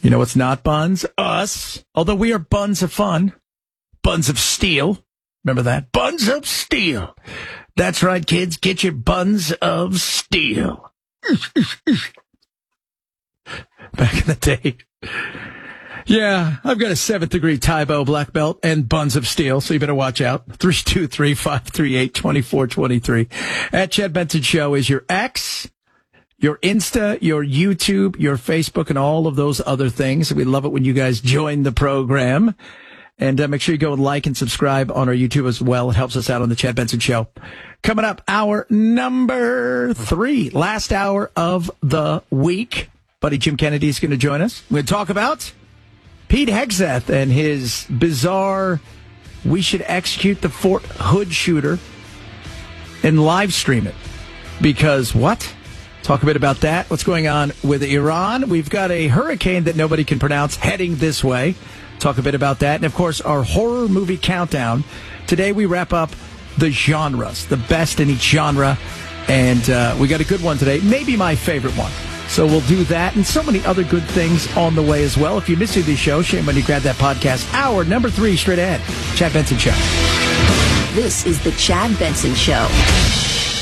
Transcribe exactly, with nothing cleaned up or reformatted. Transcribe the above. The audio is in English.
You know what's not buns? Us. Although we are buns of fun. Buns of steel. Remember that? Buns of steel. That's right, kids. Get your buns of steel. Back in the day. Yeah, I've got a seventh degree Taibo black belt and buns of steel, so you better watch out. three two three, five three eight, two four two three. At Chad Benson Show is your X, your Insta, your YouTube, your Facebook, and all of those other things. We love it when you guys join the program. And uh, make sure you go and like and subscribe on our YouTube as well. It helps us out on the Chad Benson Show. Coming up, hour number three, last hour of the week. Buddy Jim Kennedy is going to join us. We're going to talk about Pete Hegseth and his bizarre, we should execute the Fort Hood shooter and live stream it. Because what? Talk a bit about that. What's going on with Iran? We've got a hurricane that nobody can pronounce heading this way. Talk a bit about that. And, of course, our horror movie countdown. Today we wrap up the genres, the best in each genre. And uh, we got a good one today. Maybe my favorite one. So we'll do that and so many other good things on the way as well. If you missed the show, shame when you grab that podcast. Hour number three straight ahead. Chad Benson Show. This is the Chad Benson Show.